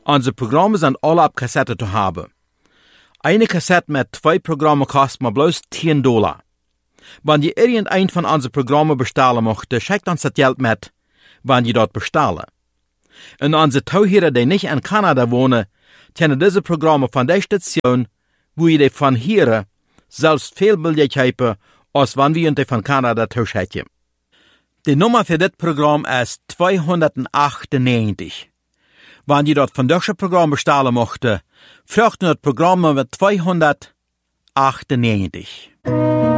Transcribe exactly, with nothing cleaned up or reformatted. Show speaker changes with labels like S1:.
S1: Unsere Programme sind alle auf Kassette zu haben. Eine Kassette mit zwei Programmen kostet mir bloß zehn Dollar. Wenn ihr irgendein von unseren Programmen bestellen möchtet, schickt uns das Geld mit, wenn ihr dort bestellen. Und unsere Zuhörer, die nicht in Kanada wohnen, können diese Programme von der Station, wo ihr die von hier selbst viel billiger haben, als wenn wir die von Kanada zuschicken. Die Nummer für das Programm ist zweihundertachtundneunzig. Wenn ihr dort von deutschen Programm bestellen möchtet, fragt ihr das Programm mit zweihundertachtundneunzig.